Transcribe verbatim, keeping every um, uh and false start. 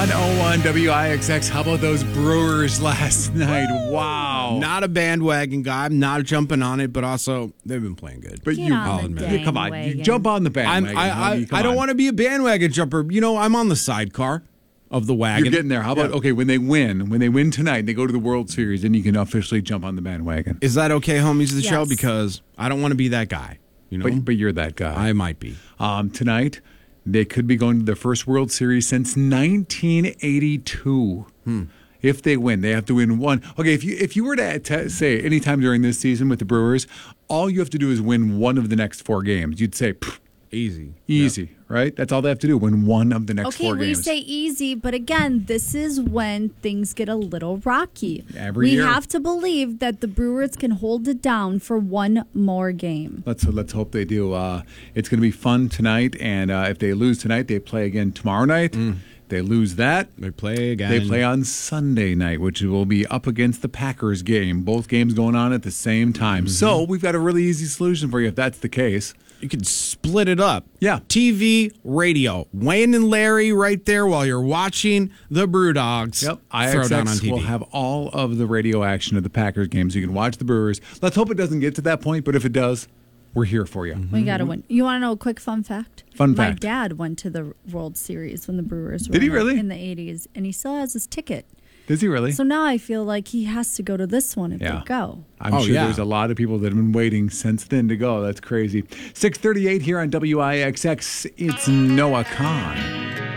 one oh one W I X X. How about those Brewers last night? Wow. Not a bandwagon guy. I'm not jumping on it, but also they've been playing good. But Get you, on I'll the admit dang it. come on, you wagon. jump on the I'm, bandwagon. I, honey. I, Come I don't on. want to be a bandwagon jumper. You know, I'm on the sidecar of the wagon. You're getting there. How about, Yeah. okay, when they win, when they win tonight, they go to the World Series, then you can officially jump on the bandwagon. Is that okay, homies of the show? Yes. Because I don't want to be that guy. You know, But, but you're that guy. I might be. Um, tonight, they could be going to their first World Series since nineteen eighty-two. Hmm. If they win, they have to win one. Okay, if you if you were to, to say anytime during this season with the Brewers, all you have to do is win one of the next four games. You'd say, "Pff, Easy. easy, right? That's all they have to do, win one of the next Okay, four we games. say easy, but again, this is when things get a little rocky. Every we year. have to believe that the Brewers can hold it down for one more game. Let's let's hope they do. Uh, it's going to be fun tonight, and uh, if they lose tonight, they play again tomorrow night. They lose that. They play again. They play on Sunday night, which will be up against the Packers game. Both games going on at the same time. So we've got a really easy solution for you if that's the case. You could split it up. Yeah. T V, radio. Wayne and Larry right there while you're watching the Brewdogs. Yep. Throw down on I X X T V. will have all of the radio action of the Packers games. You can watch the Brewers. Let's hope it doesn't get to that point, but if it does, we're here for you. We got to win. You want to know a quick fun fact? Fun My fact. dad went to the World Series when the Brewers were Did he in it really? in the eighties, and he still has his ticket. Does he really? So now I feel like he has to go to this one if Yeah. they go. I'm Oh, sure yeah. there's a lot of people that have been waiting since then to go. That's crazy. six thirty-eight here on W I X X. It's Noah Khan.